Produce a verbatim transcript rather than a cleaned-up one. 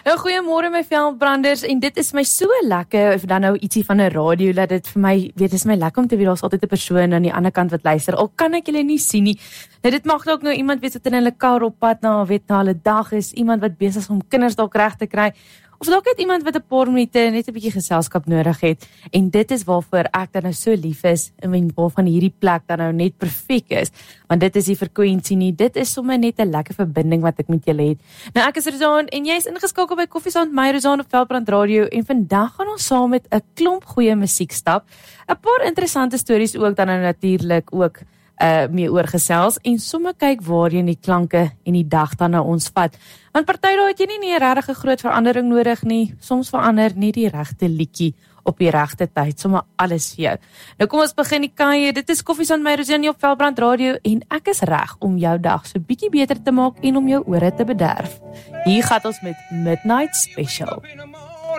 Nou, goeiemôre my veldbranders, en dit is my so lekker, of dan nou ietsie van 'n radio, dat dit vir my, weet, dit is my lekker om te weet, daar's altyd 'n persoon aan die ander kant wat luister, al kan ek julle nie sien nie. Nou, dit mag ook nou iemand wees wat in hulle kar op pad na, weet, na hulle dag is, iemand wat besig is om kinders dalk reg te kry, of dalk net iemand wat 'n paar minute net 'n bietjie geselskap nodig het, en dit is waarvoor ek dan nou so lief is, en waarvan hierdie plek dan nou net perfek is, want dit is die frekwensie nie, dit is sommer net 'n lekker verbinding wat ek met julle het. Nou, ek is Rozaan, en jy is ingeskakel by Koffiesaand my Rozaan op Veldbrand Radio, en vandag gaan ons saam met 'n klomp goeie musiek stap, 'n paar interessante stories ook dan nou natuurlik ook Uh, mee oorgesels, en sommer kyk waarheen die klanke en die dag dan na ons vat. Want party dae het jy nie nie 'n regtig groot verandering nodig nie, soms verander net die regte liedjie op die regte tyd, sommer alles vir jou. Nou kom ons begin die kuier, dit is Koffiesaand my Rozaan op Veldbrand Radio, en ek is reg om jou dag so bietjie beter te maak en om jou ore te bederf. Hier gaan ons met Midnight Special.